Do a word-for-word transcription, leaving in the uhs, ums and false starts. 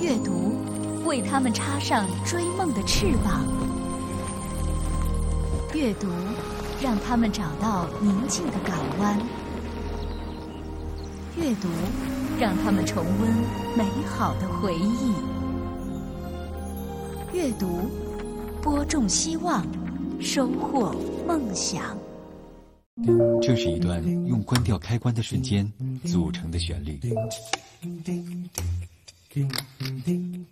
阅读为他们插上追梦的翅膀，阅读让他们找到宁静的港湾，阅读让他们重温美好的回忆，阅读播种希望，收获梦想。 这是一段用关掉开关的瞬间组成的旋律。